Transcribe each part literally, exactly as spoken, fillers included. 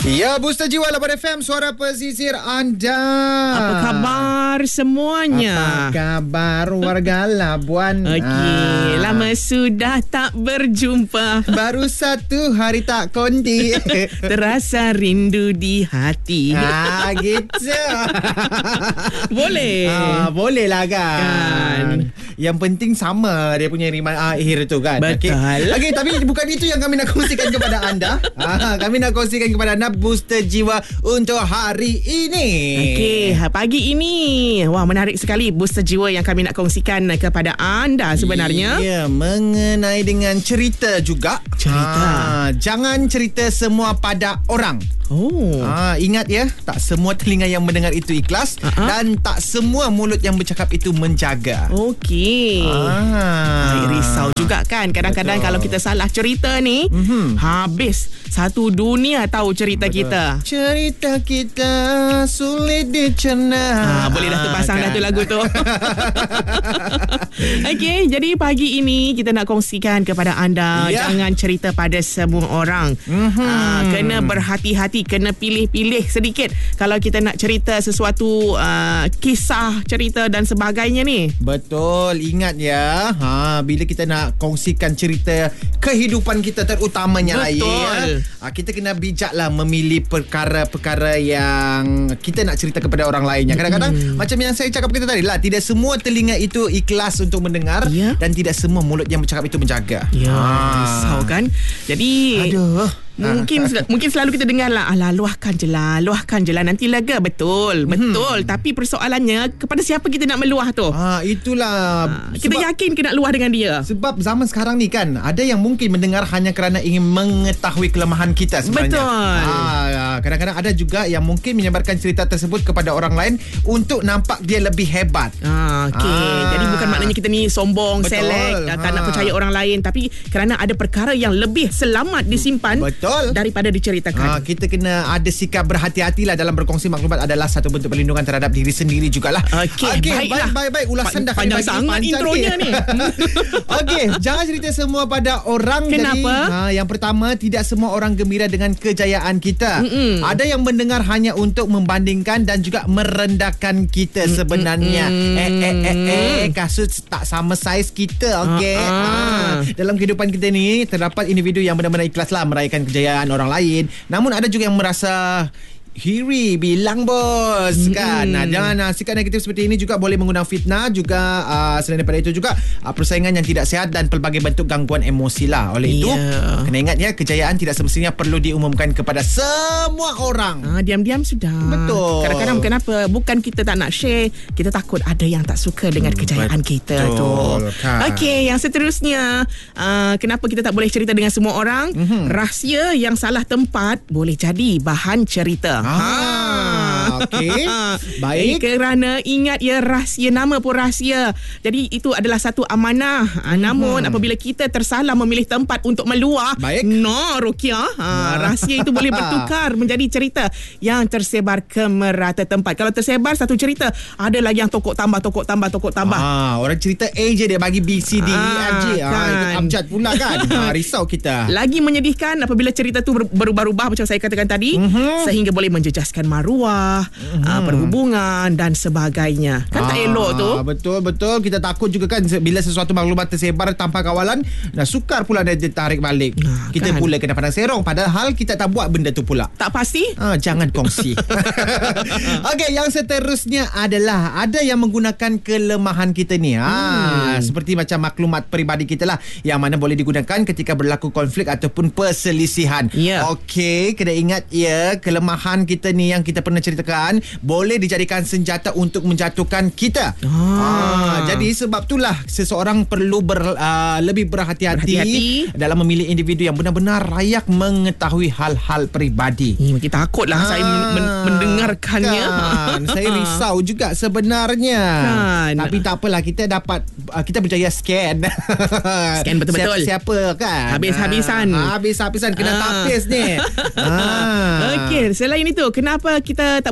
Ya, Booster Jiwa lapan F M, suara pesisir anda. Apa khabar semuanya? Apa khabar warga Labuan? Okey, ah. lama sudah tak berjumpa. Baru satu hari tak kondi. Terasa rindu di hati. Ah, gitu. Boleh. Ah, boleh lah kan. Kan. Yang penting sama dia punya riman akhir tu kan. Betul. Okey, okay, tapi bukan itu yang kami nak kongsikan kepada anda. Ah, kami nak kongsikan kepada anda Booster Jiwa untuk hari ini. Okey, pagi ini wah menarik sekali Booster Jiwa yang kami nak kongsikan kepada anda sebenarnya. Ya, mengenai dengan cerita juga. Cerita. Ah, jangan cerita semua pada orang. Oh. Ah, ingat ya, tak semua telinga yang mendengar itu ikhlas uh-huh. dan tak semua mulut yang bercakap itu menjaga. Okey. Ah. Risau juga kan kadang-kadang. Betul. Kalau kita salah cerita ni, mm-hmm. habis satu dunia tahu cerita. Betul. Kita. Cerita kita sulit dicerna. Ah, boleh dah terpasang kan. Dah tu lagu tu. Okey, jadi pagi ini kita nak kongsikan kepada anda, ya. Jangan cerita pada semua orang. Mm-hmm. Ah, kena berhati-hati, kena pilih-pilih sedikit kalau kita nak cerita sesuatu uh, kisah, cerita dan sebagainya ni. Betul, ingat ya. Ha, bila kita nak kongsikan cerita kehidupan kita terutamanya. Betul. Ya, kita kena bijaklah memilih perkara-perkara yang kita nak cerita kepada orang lainnya. Kadang-kadang hmm. macam yang saya cakap kita tadi lah, tidak semua telinga itu ikhlas untuk mendengar, ya. Dan tidak semua mulut yang bercakap itu menjaga. Ya, ha. Risau kan. Jadi aduh, Mungkin mungkin selalu kita dengar lah, alah luahkan je lah, luahkan je lah, nanti lega. Betul, betul. Hmm. Tapi persoalannya, kepada siapa kita nak meluah tu? Ha, itulah. Ha, kita sebab, yakin kita nak luah dengan dia. Sebab zaman sekarang ni kan, ada yang mungkin mendengar hanya kerana ingin mengetahui kelemahan kita sebenarnya. Betul. Ha, kadang-kadang ada juga yang mungkin menyebarkan cerita tersebut kepada orang lain untuk nampak dia lebih hebat. Ha, okay. Ha. Jadi bukan maknanya kita ni sombong, betul. Selek, ha. tak nak percaya orang lain. Tapi kerana ada perkara yang lebih selamat disimpan. Betul. Daripada diceritakan. Ha, kita kena ada sikap berhati-hatilah dalam berkongsi maklumat adalah satu bentuk perlindungan terhadap diri sendiri jugalah. Okey, okay, baiklah. Baik, baik, ulasan pa- dah panjang sangat intronya ni. Okey, jangan cerita semua pada orang. Kenapa? Jadi, ha, yang pertama, tidak semua orang gembira dengan kejayaan kita. Mm-mm. Ada yang mendengar hanya untuk membandingkan dan juga merendahkan kita sebenarnya. Mm-mm. Eh, eh, eh, eh, kasus tak sama saiz kita. Okey. Ha, dalam kehidupan kita ni terdapat individu yang benar-benar ikhlaslah meraihkan kejayaan orang lain, namun ada juga yang merasa hiri, bilang bos hmm. kan. Nah, jangan uh, sikap negatif seperti ini juga boleh mengundang fitnah juga. Uh, selain daripada itu juga uh, persaingan yang tidak sihat dan pelbagai bentuk gangguan emosi lah. Oleh yeah. itu kena ingat ya, kejayaan tidak semestinya perlu diumumkan kepada semua orang. Ah, diam-diam sudah. Betul. Kadang-kadang kenapa bukan kita tak nak share, kita takut ada yang tak suka dengan hmm, kejayaan betul. Kita tu kan. Okey, yang seterusnya, uh, kenapa kita tak boleh cerita dengan semua orang? Mm-hmm. Rahsia yang salah tempat boleh jadi bahan cerita. Ah, okey. Baik. Kerana ingat ya, rahsia, nama pun rahsia. Jadi itu adalah satu amanah. Hmm. Namun apabila kita tersalah memilih tempat untuk meluah, baik. No, Rukia, ha, rahsia itu boleh bertukar menjadi cerita yang tersebar ke merata tempat. Kalau tersebar satu cerita, ada lagi yang tokok tambah, tokok tambah, tokok tambah. Ah, orang cerita A je dia bagi B, C, D, E, F, G. Ah, kan. Ah, abjad pula kan. Ha, risau kita. Lagi menyedihkan apabila cerita tu berubah-ubah macam saya katakan tadi, mm-hmm. sehingga boleh menjejaskan maruah, hmm. uh, perhubungan dan sebagainya. Kan ah, tak elok tu. Betul-betul. Kita takut juga kan bila sesuatu maklumat tersebar tanpa kawalan, nah sukar pula dia tarik balik. Nah, kita kan pula kena pandang serong padahal kita tak buat benda tu pula. Tak pasti? Ah, jangan kongsi. Okey, yang seterusnya adalah ada yang menggunakan kelemahan kita ni. Ah, hmm. seperti macam maklumat peribadi kita lah, yang mana boleh digunakan ketika berlaku konflik ataupun perselisihan. Yeah. Okey, kena ingat ya, kelemahan kita ni yang kita pernah ceritakan boleh dijadikan senjata untuk menjatuhkan kita. Ah. Ah, jadi sebab itulah seseorang perlu ber, uh, lebih berhati-hati Berhati-hati. dalam memilih individu yang benar-benar layak mengetahui hal-hal peribadi. Hmm, kita takutlah ah, saya men- mendengarkannya. Kan. Saya risau juga sebenarnya. Kan. Tapi tak apalah, kita dapat uh, kita berjaya scan. Scan betul-betul. Siapa kan? Habis-habisan. Ah, habis-habisan kena ah. tapis ni. Ah. Okey, selain itu, kenapa kita tak boleh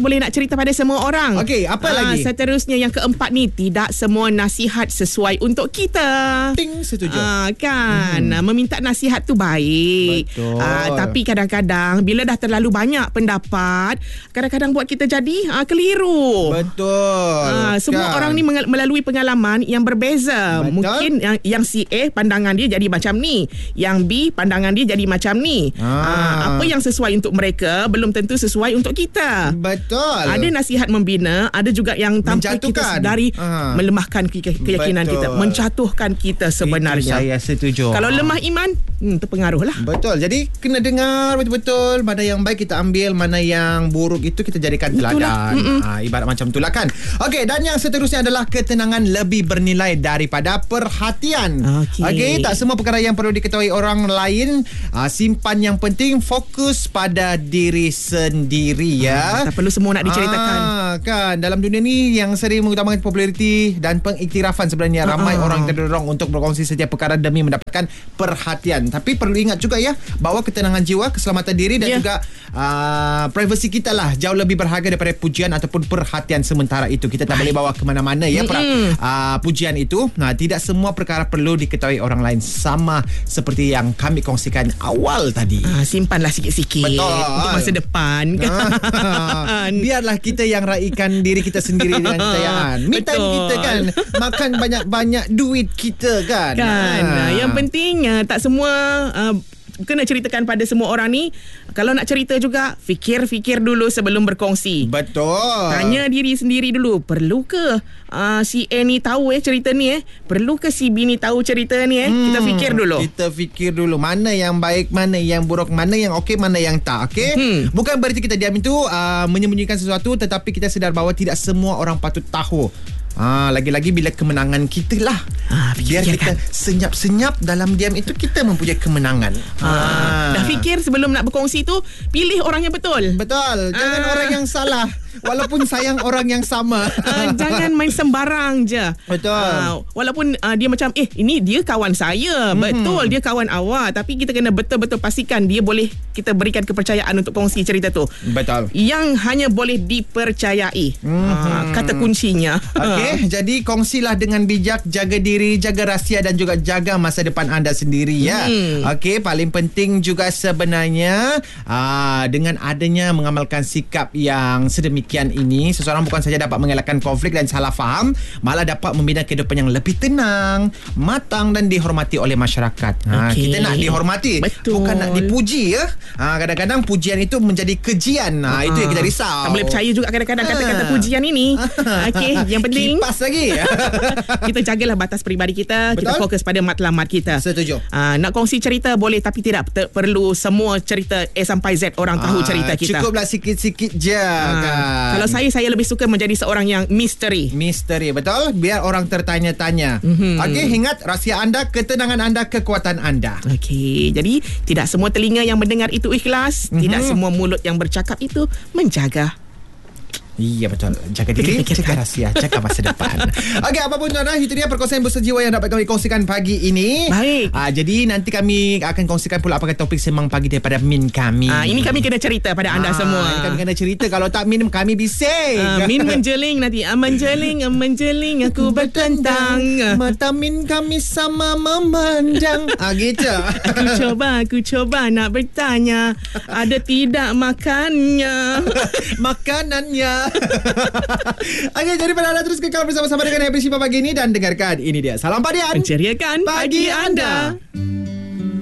boleh nak cerita pada semua orang. Okey, apa Ah, lagi? Seterusnya yang keempat ni, tidak semua nasihat sesuai untuk kita. Ting, setuju. Ah, kan hmm. meminta nasihat tu baik. Betul. Ah, tapi kadang-kadang bila dah terlalu banyak pendapat, kadang-kadang buat kita jadi ah, keliru. Betul. Ah, semua kan? orang ni mengal- melalui pengalaman yang berbeza. Betul. Mungkin yang, yang si A pandangan dia jadi macam ni, yang B pandangan dia jadi macam ni. Ah. Ah, apa yang sesuai untuk mereka belum tentu sesuai untuk kita. Betul. Ada nasihat membina, ada juga yang tanpa kita Menjatuhkan. sedari Ah. melemahkan ke- keyakinan Betul. kita, menjatuhkan kita sebenarnya. Itu saya setuju. Kalau lemah iman, hmm, terpengaruh lah. Betul. Jadi kena dengar betul-betul mana yang baik kita ambil, mana yang buruk itu kita jadikan Betul lah. teladan. Ha, ibarat macam itulah kan. Okey, dan yang seterusnya adalah ketenangan lebih bernilai daripada perhatian. Okey. Okey, tak semua perkara yang perlu diketahui orang lain. Ha, simpan yang penting, fokus pada diri sendiri ya. Tak perlu semua nak diceritakan. Ah, kan dalam dunia ni yang sering mengutamakan populariti dan pengiktirafan sebenarnya Ah, ramai ah. orang terdorong untuk berkongsi setiap perkara demi mendapatkan perhatian. Tapi perlu ingat juga ya bahawa ketenangan jiwa, keselamatan diri dan Ya. juga uh, privasi kita lah jauh lebih berharga daripada pujian ataupun perhatian sementara itu. Kita tak boleh bawa ke mana-mana ya pra, uh, pujian itu. Nah, tidak semua perkara perlu diketahui orang lain, sama seperti yang kami kongsikan awal tadi. Ah, simpanlah sikit-sikit Betul. untuk masa depan. Ah, biarlah kita yang raikan diri kita sendiri dengan kejayaan. Me time Betul. kita kan, makan banyak-banyak duit kita kan. Kan. Ah. Yang penting uh, tak semua uh, kena ceritakan pada semua orang ni. Kalau nak cerita juga, fikir-fikir dulu sebelum berkongsi. Betul. Tanya diri sendiri dulu, perlu ke uh, si A ni tahu eh cerita ni eh? Perlu ke si B ni tahu cerita ni eh? Hmm, kita fikir dulu. Kita fikir dulu mana yang baik, mana yang buruk, mana yang okey, mana yang tak. Okey. Hmm. Bukan berarti kita diam itu uh, menyembunyikan sesuatu, tetapi kita sedar bahawa tidak semua orang patut tahu. Ah, lagi-lagi bila kemenangan kita lah. Ah, Biar kita senyap-senyap dalam diam itu kita mempunyai kemenangan. Ah. Dah fikir sebelum nak berkongsi tu, pilih orang yang betul. Betul. Jangan Ah. orang yang salah. Walaupun sayang orang yang sama. Uh, jangan main sembarang je. Betul. Uh, walaupun uh, dia macam eh ini dia kawan saya. Mm-hmm. Betul dia kawan awak, tapi kita kena betul-betul pastikan dia boleh kita berikan kepercayaan untuk kongsi cerita tu. Betul. Yang hanya boleh dipercayai. Mm-hmm. Uh, kata kuncinya. Okey, jadi kongsilah dengan bijak, jaga diri, jaga rahsia dan juga jaga masa depan anda sendiri ya. Hmm. Okey, paling penting juga sebenarnya aa, dengan adanya mengamalkan sikap yang sedemikian ini, seseorang bukan saja dapat mengelakkan konflik dan salah faham, malah dapat membina kehidupan yang lebih tenang, matang dan dihormati oleh masyarakat. Ha, Okey. kita nak dihormati, Betul. bukan nak dipuji ya. Ha, kadang-kadang pujian itu menjadi kejian. Ha, itu yang kita risau. Tak boleh percaya juga kadang-kadang kata-kata pujian ini. Okey, yang penting kipas lagi. kita jagalah batas peribadi kita. Betul? Kita fokus pada matlamat kita. Setuju. Ah, nak kongsi cerita boleh, tapi tidak ter- perlu semua cerita A sampai Z orang tahu Ah, cerita kita. Cukuplah sikit-sikit je Ah, kan. Kalau saya saya lebih suka menjadi seorang yang misteri. Misteri, betul? Biar orang tertanya-tanya. Mm-hmm. Okey, ingat rahsia anda, ketenangan anda, kekuatan anda. Okey, jadi tidak semua telinga yang mendengar itu ikhlas, mm-hmm. tidak semua mulut yang bercakap itu menjaga. Iya betul. Jaga diri, Fikir-fikirkan. jaga rahsia, jaga masa depan. Okey, apapun tuan-tuan, itu dia perkongsian bersejiwa yang dapat kami kongsikan pagi ini. Baik. Ah, jadi nanti kami akan kongsikan pula apakah topik semang pagi daripada Min kami. Ah, ini kami kena cerita pada anda Ah, semua. Ini kami kena cerita. Kalau tak Min, kami bising. Ah, Min menjeling nanti. Ah, menjeling, ah, menjeling aku bertentang. Mata Min kami sama memandang. Ah, gitu. Aku coba, aku coba nak bertanya, ada tidak makannya? Makanannya. Okey, jadi pada anda terus kekal bersama-sama dengan Happy Shifa pagi ini dan dengarkan ini dia Salam Padian. Menceriakan pagi anda.